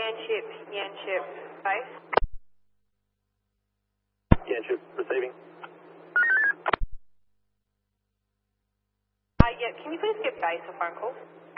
Yanchip, base. Yanchip, receiving. Yeah, can you please give base a phone call?